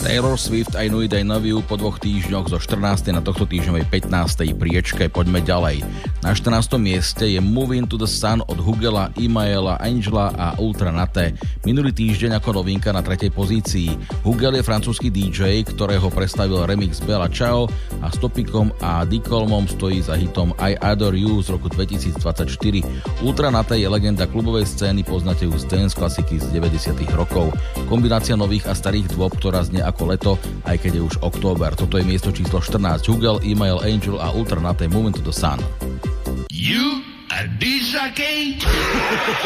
Taylor Swift, I Know It, I Love You po 2 týždňoch zo 14. na tohto týždňovej 15. priečke. Poďme ďalej. Na 14. mieste je Moving to the Sun od Hugela, Imaela, Angela a Ultra Naté. Minulý týždeň ako novinka na 3. pozícii. Hugel je francúzsky DJ, ktorého predstavil remix Bella Ciao a s Topikom a Dicolmom stojí za hitom I Adore You z roku 2024. Ultra Naté je legenda klubovej scény, poznáte ju z dance klasiky z 90. rokov. Kombinácia nových a starých dôb, ktorá znie ako leto, aj keď je už október. Toto je miesto číslo 14. Hugel, Email, Angel a Ultra Naté, Moving to the Sun. You a DJ?